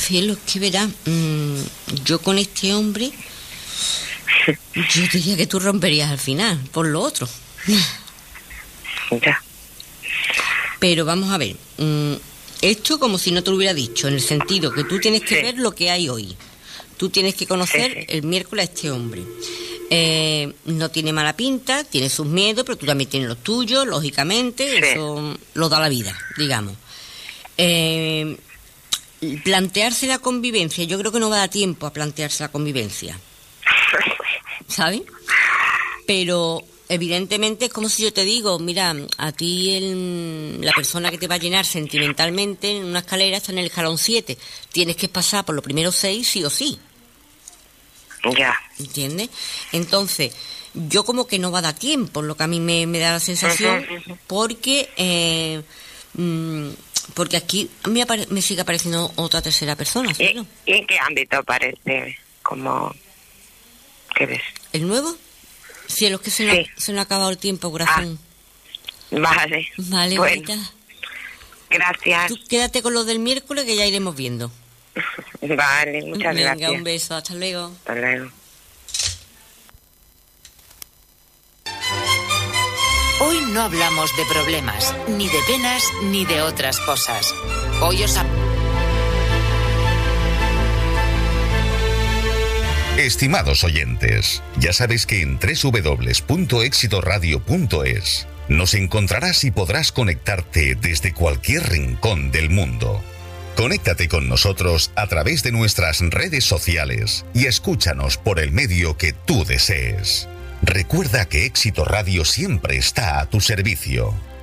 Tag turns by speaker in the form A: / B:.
A: Cielo, es que verás, yo con este hombre, yo diría que tú romperías al final, por lo otro.
B: Ya.
A: Pero vamos a ver, esto como si no te lo hubiera dicho, en el sentido que tú tienes que ver lo que hay hoy. Tú tienes que conocer el miércoles a este hombre. No tiene mala pinta, tiene sus miedos, pero tú también tienes los tuyos, lógicamente, eso lo da la vida, digamos. Plantearse la convivencia, yo creo que no va a dar tiempo a plantearse la convivencia, ¿sabes? Pero evidentemente es como si yo te digo, mira, a ti la persona que te va a llenar sentimentalmente en una escalera está en el escalón 7, tienes que pasar por los primeros 6 sí o sí.
B: Ya.
A: ¿Entiendes? Entonces, yo como que no va a dar tiempo, lo que a mí me da la sensación, porque aquí a mí me sigue apareciendo otra tercera persona, ¿sí?
B: ¿Y en qué ámbito aparece? Como... ¿Qué ves?
A: ¿El nuevo? Cielo, es que se me ha acabado el tiempo, corazón.
B: Vale.
A: Vale,
B: bueno,
A: bonita.
B: Gracias.
A: Tú quédate con lo del miércoles que ya iremos viendo.
B: Vale, muchas gracias.
A: Venga, un beso, hasta luego.
B: Hasta luego.
C: Hoy no hablamos de problemas, ni de penas, ni de otras cosas. Hoy os
D: Estimados oyentes, ya sabes que en www.exitoradio.es nos encontrarás y podrás conectarte desde cualquier rincón del mundo. Conéctate con nosotros a través de nuestras redes sociales y escúchanos por el medio que tú desees. Recuerda que Éxito Radio siempre está a tu servicio.